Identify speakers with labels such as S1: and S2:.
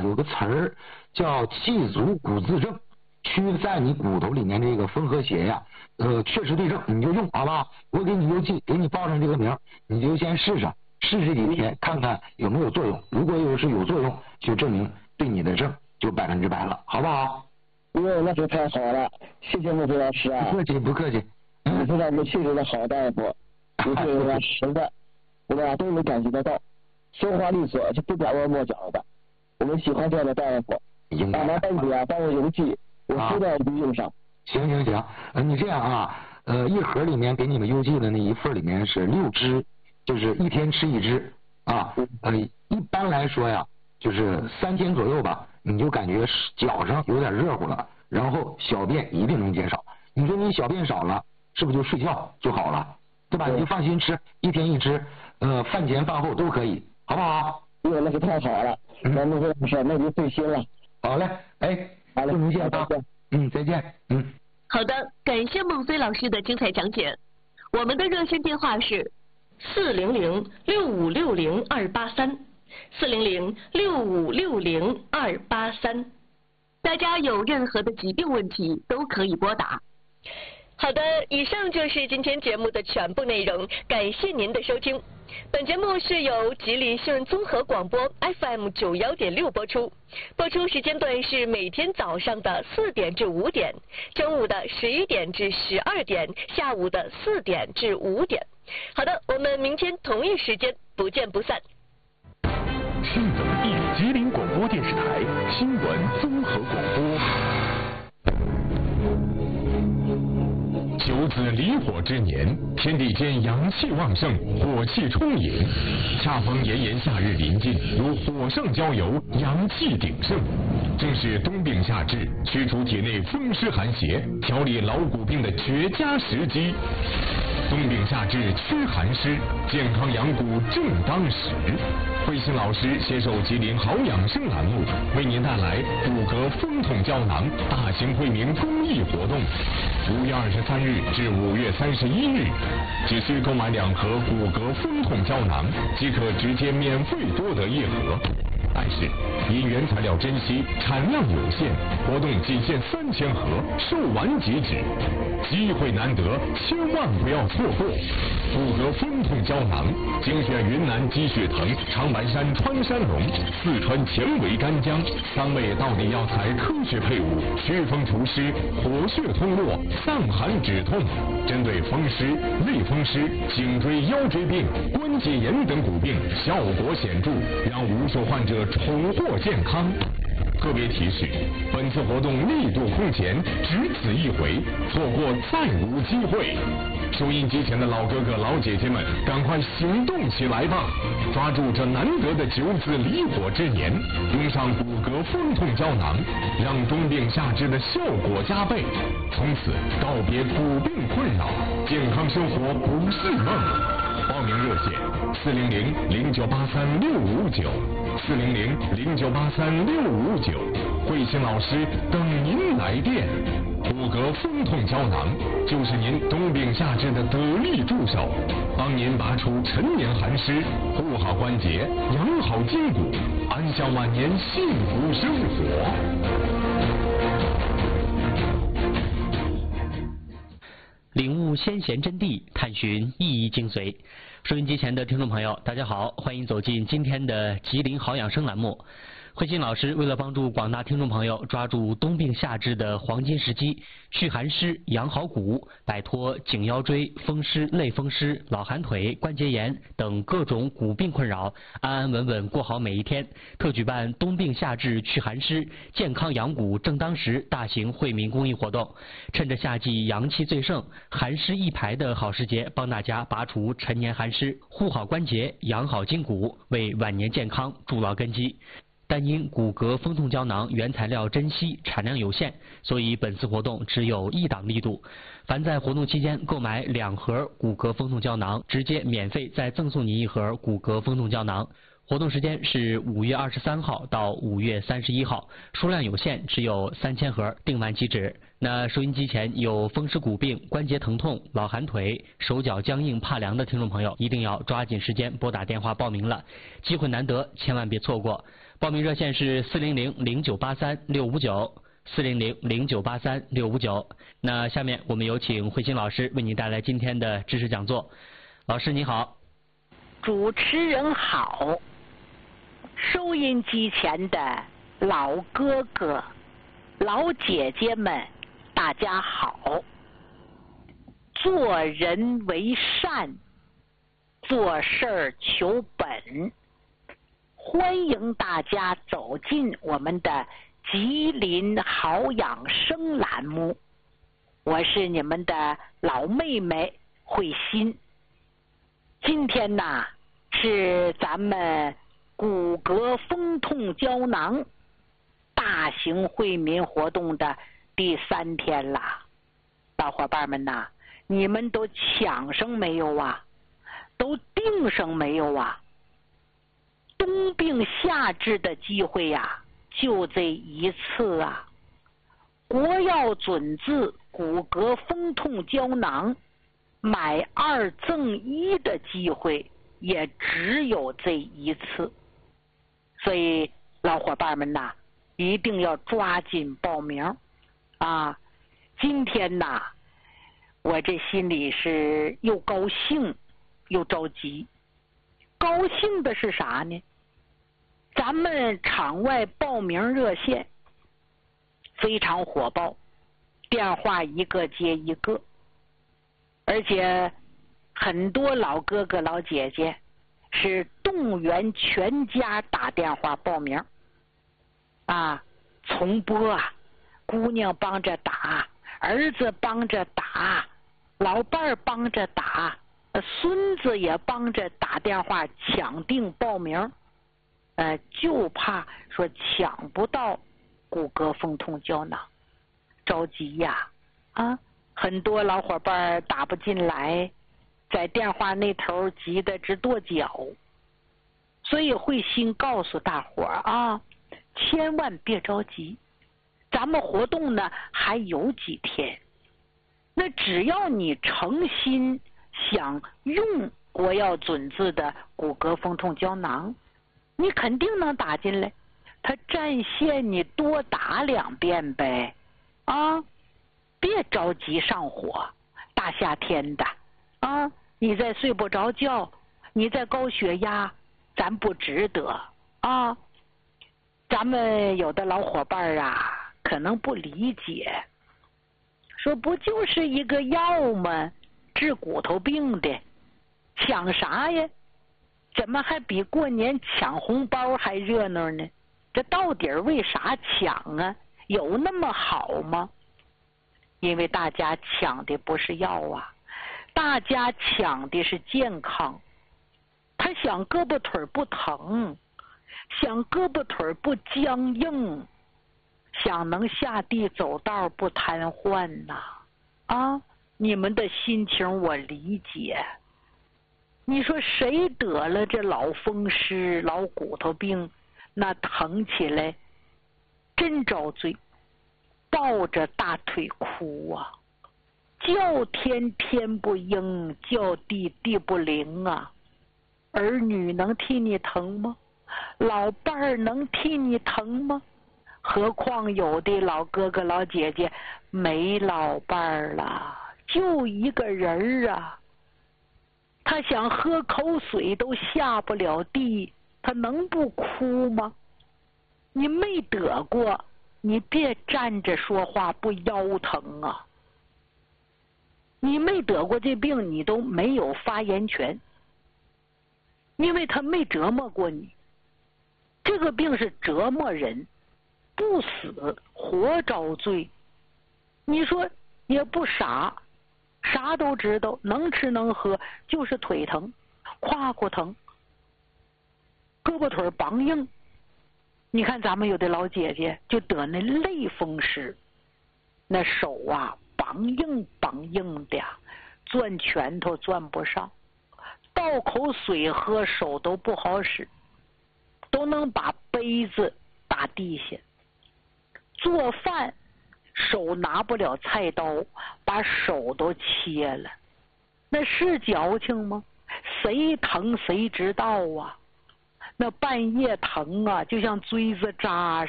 S1: 有个词儿叫气足骨自正，驱散你骨头里面这个风和邪呀，确实对症，你就用好不好？我给你邮寄，给你报上这个名，你就先试试这几天，看看有没有作用。如果是有作用，就证明对你的症就100%了，好不好？
S2: 那是太好了，谢谢孟非老师啊！
S1: 不客气，不客气。
S2: 你是咱们确实的好大夫，你这个实在，我们都能感觉得到，说话利索，就不拐弯抹角的。我们喜欢这样的大夫。麻烦你帮我邮寄，我收到就用上。
S1: 行，你这样啊，一盒里面给你们邮寄的那一份里面是6支，就是1天吃1支啊。一般来说呀，就是3天左右吧，你就感觉脚上有点热乎了，然后小便一定能减少。你说你小便少了，是不是就睡觉就好了，对吧？你就放心吃，1天1支，饭前饭后都可以，好不好？
S2: 那是太好了，那孟非老师，那就费心了。
S1: 好嘞，好嘞，祝您健康。再见。
S3: 好的，感谢孟非老师的精彩讲解。我们的热线电话是400-6560-283，400-6560-283。大家有任何的疾病问题都可以拨打。好的，以上就是今天节目的全部内容，感谢您的收听。本节目是由吉林新闻综合广播 FM 91.6播出，播出时间段是每天早上的4点至5点，中午的11点至12点，下午的4点至5点。好的，我们明天同一时间不见不散。
S4: 新闻1吉林广播电视台新闻综合广播。九子离火之年，天地间阳气旺盛，火气充盈。恰逢炎炎夏日临近，如火上浇油，阳气鼎盛，正是冬病夏治、驱除体内风湿寒邪、调理老骨病的绝佳时机。冬病夏治驱寒湿，健康养骨正当时。慧心老师携手吉林好养生栏目，为您带来骨骼风痛胶囊大型惠民公益活动，5月23日至5月31日，只需购买2盒骨骼风痛胶囊，即可直接免费多得1盒。但是因原材料珍稀，产量有限，活动仅限3000盒，售完即止。机会难得，千万不要错过！骨骼风痛胶囊精选云南鸡血藤、长白山穿山龙、四川前尾干姜3味道地药材科学配伍，祛风除湿、活血通络、散寒止痛，针对风湿、类风湿、颈椎腰椎病、关节炎等骨病效果显著，让无数患者重获健康。特别提示：本次活动力度空前，只此一回，错过再无机会。收音机前的老哥哥老姐姐们，赶快行动起来吧！抓住这难得的九子离火之年，用上骨骼风痛胶囊，让冬病夏治的效果加倍，从此告别骨病困扰，健康生活不是梦。报名热线：400-0983-659，400-0983-659，慧心老师等您来电。骨骼风痛胶囊就是您冬病夏治的得力助手，帮您拔除陈年寒湿，护好关节，养好筋骨，安享晚年幸福生活。
S5: 领悟先贤真谛，探寻意义精髓。收音机前的听众朋友，大家好，欢迎走进今天的吉林好养生栏目。慧心老师为了帮助广大听众朋友抓住冬病夏治的黄金时机，祛寒湿、养好骨，摆脱颈腰椎、风湿、类风湿、老寒腿、关节炎等各种骨病困扰，安安稳稳过好每一天，特举办冬病夏治祛寒湿、健康养骨正当时大型惠民公益活动，趁着夏季阳气最盛、寒湿易排的好时节，帮大家拔除陈年寒湿，护好关节，养好筋骨，为晚年健康筑牢根基。但因骨骼风痛胶囊原材料珍稀，产量有限，所以本次活动只有1档力度。凡在活动期间购买2盒骨骼风痛胶囊，直接免费再赠送您1盒骨骼风痛胶囊。活动时间是5月23号到5月31号，数量有限，只有3000盒，订完即止。那收音机前有风湿骨病、关节疼痛、老寒腿、手脚僵硬怕凉的听众朋友，一定要抓紧时间拨打电话报名了，机会难得，千万别错过。 报名热线是400-0983-659，400-0983-659。那下面我们有请慧心老师为您带来今天的知识讲座。老师你好。
S6: 主持人好，收音机前的老哥哥、老姐姐们，大家好。做人为善，做事儿求本。欢迎大家走进我们的吉林好养生栏目，我是你们的老妹妹慧心。今天呢是咱们骨骼风痛胶囊大型惠民活动的第3天了，老伙伴们呐，你们都抢上没有啊？都订上没有啊？冬病夏治的机会呀，就这一次啊！国药准字骨骼风痛胶囊买2赠1的机会也只有这一次，所以老伙伴们呐，一定要抓紧报名啊！今天呐，我这心里是又高兴又着急。高兴的是啥呢？咱们场外报名热线非常火爆，电话一个接一个，而且很多老哥哥老姐姐是动员全家打电话报名啊，重播啊，姑娘帮着打，儿子帮着打，老伴儿帮着打，孙子也帮着打电话抢订报名，就怕说抢不到骨骼风痛胶囊，着急呀！啊，很多老伙伴打不进来，在电话那头急得直跺脚。所以慧心告诉大伙儿啊，千万别着急，咱们活动呢还有几天，那只要你诚心想用国药准字的骨骼风痛胶囊，你肯定能打进来。他占线你多打2遍呗，啊，别着急上火。大夏天的啊，你再睡不着觉，你再高血压，咱不值得啊。咱们有的老伙伴啊，可能不理解，说不就是一个药吗？治骨头病的，抢啥呀？怎么还比过年抢红包还热闹呢？这到底为啥抢啊？有那么好吗？因为大家抢的不是药啊，大家抢的是健康。他想胳膊腿不疼，想胳膊腿不僵硬，想能下地走道不瘫痪呐！啊，你们的心情我理解。你说谁得了这老风湿、老骨头病，那疼起来真遭罪，抱着大腿哭啊，叫天天不应，叫地地不灵啊！儿女能替你疼吗？老伴儿能替你疼吗？何况有的老哥哥老姐姐没老伴儿了，就一个人啊，他想喝口水都下不了地，他能不哭吗？你没得过，你别站着说话不腰疼啊！你没得过这病，你都没有发言权，因为他没折磨过你。这个病是折磨人，不死活遭罪。你说也不傻，啥都知道，能吃能喝，就是腿疼，胯骨疼，胳膊腿梆硬。你看咱们有的老姐姐就得那类风湿，那手啊梆硬梆硬的，攥拳头攥不上，倒口水喝手都不好使，都能把杯子打地下。做饭手拿不了菜刀，把手都切了，那是矫情吗？谁疼谁知道啊？ 那半夜疼啊，就像锥子扎